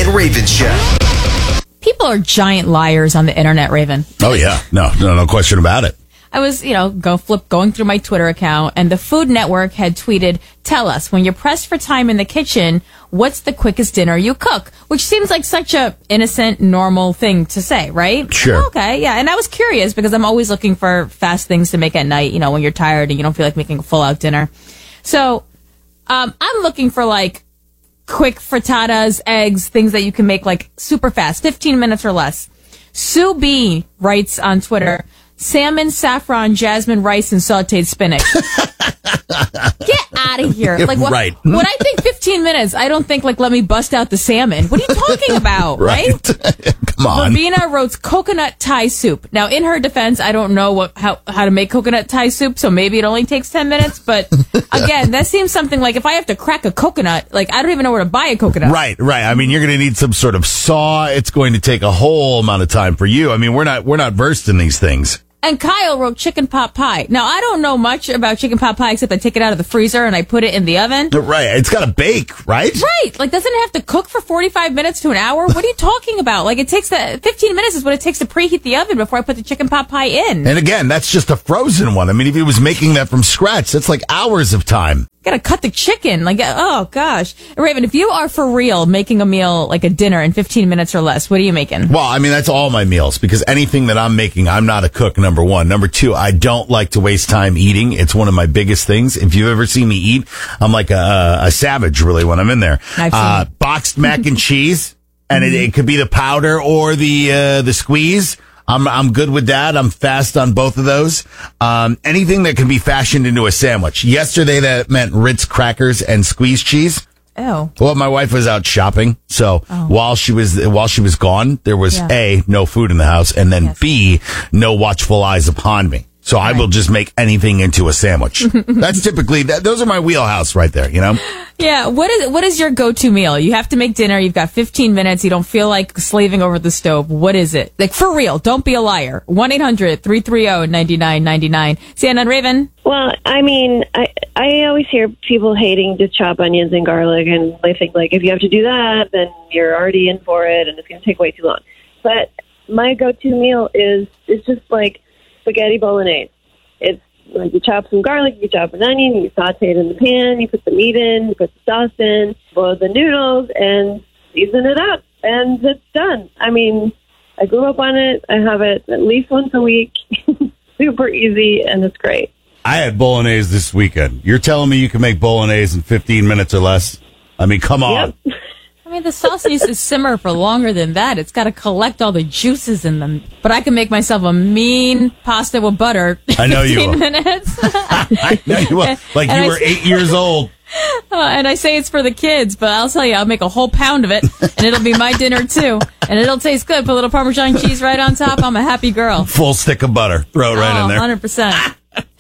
Raven Show. People are giant liars on the internet, Raven. Oh, yeah. No question about it. I was, going through my Twitter account, and the Food Network had tweeted, "Tell us, when you're pressed for time in the kitchen, what's the quickest dinner you cook?" Which seems like such a innocent, normal thing to say, right? Sure. Okay, yeah. And I was curious because I'm always looking for fast things to make at night, when you're tired and you don't feel like making a full-out dinner. So, I'm looking for, quick frittatas, eggs, things that you can make, super fast, 15 minutes or less. Sue B writes on Twitter, "Salmon, saffron, jasmine, rice, and sauteed spinach." Get out of here. Right. When I think 15 minutes, I don't think, let me bust out the salmon. What are you talking about, right? Come on. Ravina wrote coconut Thai soup. Now, in her defense, I don't know how to make coconut Thai soup, so maybe it only takes 10 minutes. But, again, that seems something if I have to crack a coconut, I don't even know where to buy a coconut. Right. I mean, you're going to need some sort of saw. It's going to take a whole amount of time for you. I mean, we're not versed in these things. And Kyle wrote chicken pot pie. Now, I don't know much about chicken pot pie except I take it out of the freezer and I put it in the oven. Right. It's got to bake, right? Right. Doesn't it have to cook for 45 minutes to an hour? What are you talking about? It takes 15 minutes is what it takes to preheat the oven before I put the chicken pot pie in. And again, that's just a frozen one. I mean, if he was making that from scratch, that's hours of time. Gotta cut the chicken. Oh gosh. Raven, if you are for real making a meal, a dinner in 15 minutes or less, what are you making? Well, I mean, that's all my meals because anything that I'm making, I'm not a cook, number one. Number two, I don't like to waste time eating. It's one of my biggest things. If you've ever seen me eat, I'm like a savage, really, when I'm in there. Boxed mac and cheese, and it could be the powder or the squeeze. I'm good with that. I'm fast on both of those. Anything that can be fashioned into a sandwich. Yesterday, that meant Ritz crackers and squeezed cheese. Oh. Well, my wife was out shopping, so while she was gone, there was A, no food in the house, and then B, no watchful eyes upon me. So I will just make anything into a sandwich. That's typically those are my wheelhouse right there, Yeah. What is your go-to meal? You have to make dinner. You've got 15 minutes. You don't feel like slaving over the stove. What is it? For real. Don't be a liar. 1-800-330-9999. Sienna and Raven. Well, I mean, I always hear people hating to chop onions and garlic, and they think if you have to do that, then you're already in for it, and it's going to take way too long. But my go-to meal is just spaghetti bolognese. It's you chop some garlic, you chop an onion, you saute it in the pan, you put the meat in, you put the sauce in, boil the noodles, and season it up, and it's done. I mean, I grew up on it. I have it at least once a week. Super easy, and it's great. I had bolognese this weekend. You're telling me you can make bolognese in 15 minutes or less? I mean, come on. Yep. I mean, the sauce needs to simmer for longer than that. It's got to collect all the juices in them. But I can make myself a mean pasta with butter in I know you 15 will. minutes. I know you will. You were 8 years old. And I say it's for the kids, but I'll tell you, I'll make a whole pound of it, and it'll be my dinner, too. And it'll taste good. Put a little Parmesan cheese right on top. I'm a happy girl. Full stick of butter. Throw it right in there. 100%.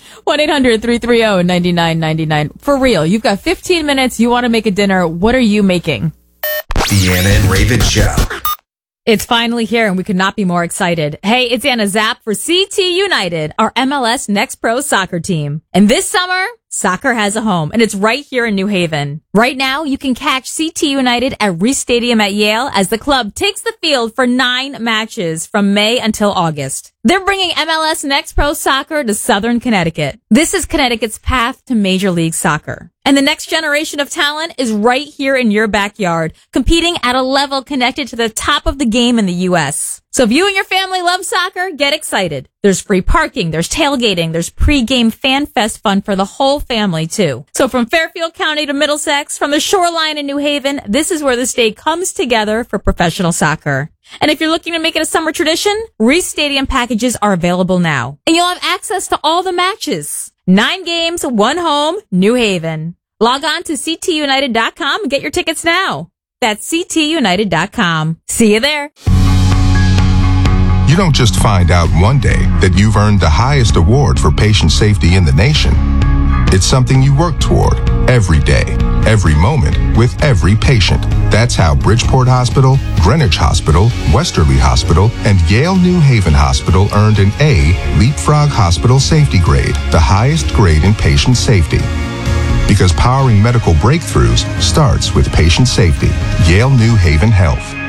1-800-330-9999. For real, you've got 15 minutes. You want to make a dinner. What are you making? Deanna and Raven Show. It's finally here, and we could not be more excited. Hey, it's Anna Zapp for CT United, our MLS Next Pro soccer team. And this summer, soccer has a home, and it's right here in New Haven. Right now, you can catch CT United at Reese Stadium at Yale as the club takes the field for 9 matches from May until August. They're bringing MLS Next Pro Soccer to Southern Connecticut. This is Connecticut's path to Major League Soccer. And the next generation of talent is right here in your backyard, competing at a level connected to the top of the game in the U.S. So if you and your family love soccer, get excited. There's free parking, there's tailgating, there's pre-game fan fest fun for the whole family, too. So from Fairfield County to Middlesex, from the shoreline in New Haven, this is where the state comes together for professional soccer. And if you're looking to make it a summer tradition, Reese Stadium packages are available now. And you'll have access to all the matches. 9 games, 1 home, New Haven. Log on to ctunited.com and get your tickets now. That's ctunited.com. See you there. You don't just find out one day that you've earned the highest award for patient safety in the nation. It's something you work toward every day, every moment, with every patient. That's how Bridgeport Hospital, Greenwich Hospital, Westerly Hospital, and Yale New Haven Hospital earned an A Leapfrog Hospital Safety Grade, the highest grade in patient safety. Because powering medical breakthroughs starts with patient safety. Yale New Haven Health.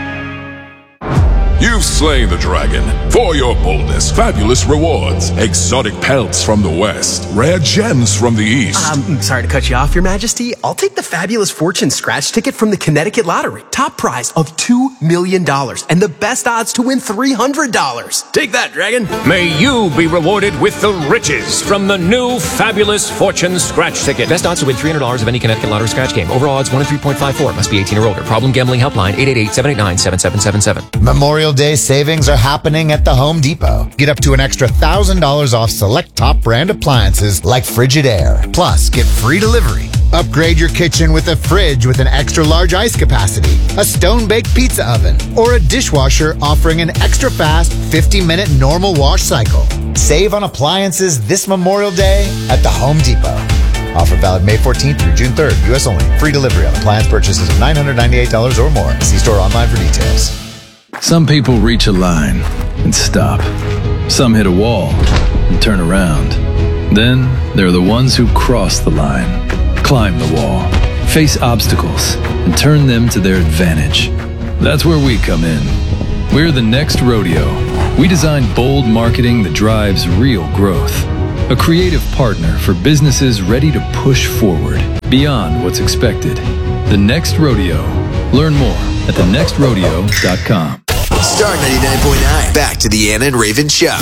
You've slain the dragon. For your boldness, fabulous rewards, exotic pelts from the west, rare gems from the east. I'm sorry to cut you off, Your Majesty. I'll take the Fabulous Fortune scratch ticket from the Connecticut Lottery. Top prize of $2 million and the best odds to win $300. Take that, dragon. May you be rewarded with the riches from the new Fabulous Fortune scratch ticket. Best odds to win $300 of any Connecticut Lottery scratch game. Overall odds 1 in 3.54. Must be 18 or older. Problem gambling helpline 888-789-7777. Memorial Day savings are happening at the Home Depot. Get up to an extra $1,000 off select top brand appliances like Frigidaire. Plus, get free delivery. Upgrade your kitchen with a fridge with an extra large ice capacity, a stone-baked pizza oven, or a dishwasher offering an extra fast 50-minute normal wash cycle. Save on appliances this Memorial Day at the Home Depot. Offer valid May 14th through June 3rd. U.S. only. Free delivery on appliance purchases of $998 or more. See store online for details. Some people reach a line and stop. Some hit a wall and turn around. Then there are the ones who cross the line, climb the wall, face obstacles, and turn them to their advantage. That's where we come in. We're the Next Rodeo. We design bold marketing that drives real growth. A creative partner for businesses ready to push forward beyond what's expected. The Next Rodeo. Learn more at thenextrodeo.com. Star 99.9. Back to the Anna and Raven Show.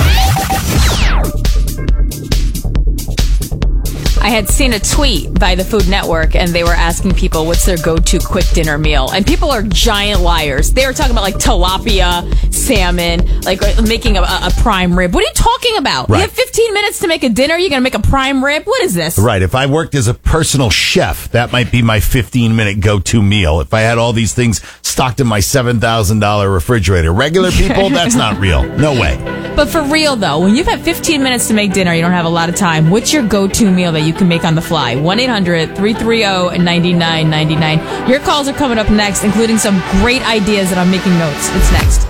I had seen a tweet by the Food Network, and they were asking people what's their go-to quick dinner meal. And people are giant liars. They were talking about like tilapia, salmon, like making a prime rib. What are you talking about? Right. You have 15 minutes to make a dinner. You're going to make a prime rib? What is this? Right. If I worked as a personal chef, that might be my 15-minute go-to meal. If I had all these things stocked in my $7,000 refrigerator. Regular people, that's not real. No way. But for real, though, when you've had 15 minutes to make dinner, you don't have a lot of time. What's your go-to meal that you can make on the fly? 1-800-330-9999. Your calls are coming up next, including some great ideas that I'm making notes. It's next.